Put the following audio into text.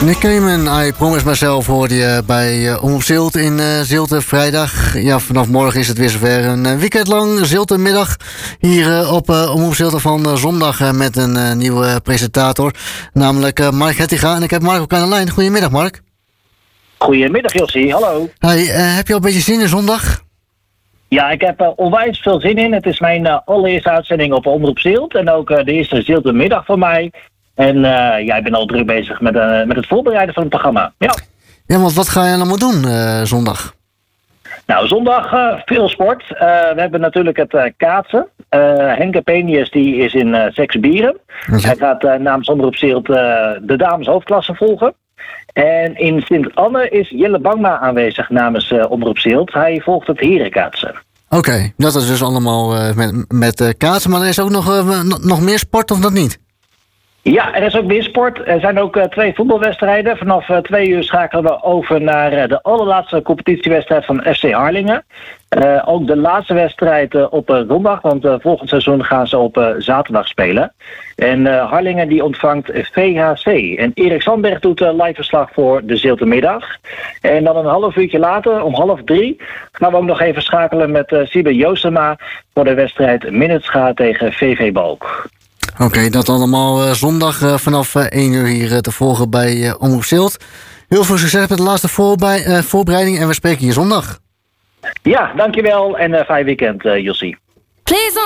Nick Cayman, I Promise Myself hoorde je bij Omroep Zilt in Zilte vrijdag. Ja, vanaf morgen is het weer zover. Een weekend lang Zilte middag hier op Omroep Zilte van zondag met een nieuwe presentator. Namelijk Mark Hettiga. En ik heb Mark ook aan de lijn. Goedemiddag, Mark. Goedemiddag, Jossie. Hallo. Hey, heb je al een beetje zin in zondag? Ja, ik heb onwijs veel zin in. Het is mijn allereerste uitzending op Omroep Zilt. En ook de eerste Zilte middag voor mij. En ik ben al druk bezig met het voorbereiden van het programma. Ja, want wat ga je allemaal doen zondag? Nou, zondag veel sport. We hebben natuurlijk het kaatsen. Henke Penius die is in Seksbieren. Hij gaat namens Omroep Zilt de dames hoofdklasse volgen. En in Sint-Anne is Jelle Bangma aanwezig namens Omroep Zilt. Hij volgt het herenkaatsen. Oké, dat is dus allemaal met kaatsen. Maar er is ook nog meer sport of dat niet? Ja, er is ook meer sport. Er zijn ook 2 voetbalwedstrijden. Vanaf 2 uur schakelen we over naar de allerlaatste competitiewedstrijd van FC Harlingen. Ook de laatste wedstrijd op zondag, want volgend seizoen gaan ze op zaterdag spelen. En Harlingen die ontvangt VHC. En Erik Sandberg doet live verslag voor de Ziltermiddag. En dan een half uurtje later, om 2:30, gaan we ook nog even schakelen met Siebe Joostema voor de wedstrijd Minnetscha tegen VV Balk. Oké, dat allemaal zondag vanaf 1 uur hier te volgen bij Omroep Zilt. Heel veel succes met de laatste voorbereiding en we spreken hier zondag. Ja, dankjewel en fijn weekend, Jossie.